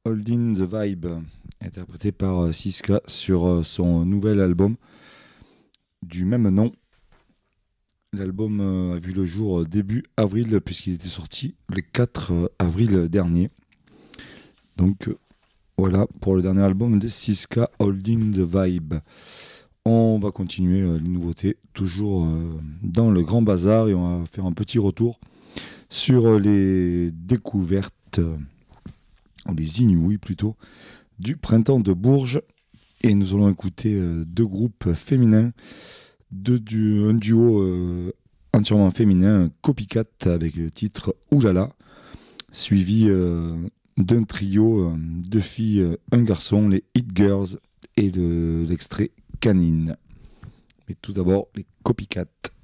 Holding the Vibe, interprété par Siska sur son nouvel album du même nom. L'album a vu le jour début avril puisqu'il était sorti le 4 avril dernier. Donc voilà pour le dernier album de Siska, Holding the Vibe. On va continuer les nouveautés, toujours dans le Grand Bazar, et on va faire un petit retour sur les découvertes, ou les inouïs plutôt, du printemps de Bourges. Et nous allons écouter deux groupes féminins, un duo entièrement féminin, Copycat avec le titre Oulala, suivi d'un trio, deux filles, un garçon, les Hit Girls, et l'extrait Canine. Mais tout d'abord, les Copycat.